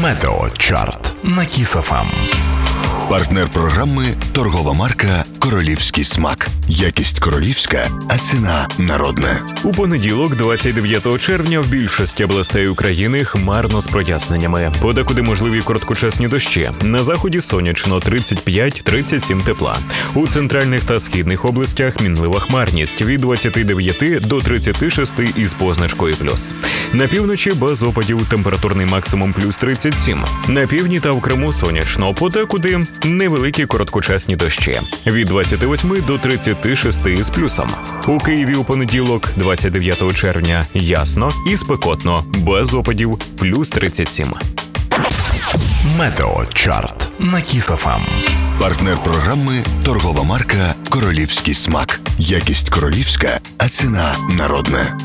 Метеочарт на Кіс ФМ. Партнер програми – торгова марка «Королівський смак». Якість королівська, а ціна народна. У понеділок, 29 червня, в більшості областей України хмарно з проясненнями. Подекуди можливі короткочасні дощі. На заході сонячно 35-37 тепла. У центральних та східних областях мінлива хмарність від 29 до 36 із позначкою плюс. На півночі без опадів, температурний максимум плюс 37. На півдні та в Криму сонячно, подекуди невеликі короткочасні дощі. Від 28 до 36 із плюсом. У Києві у понеділок, 29 червня, ясно і спекотно, без опадів, плюс 37. Метеочарт на Кіс ФМ. Партнер програми – торгова марка «Королівський смак». Якість королівська, а ціна народна.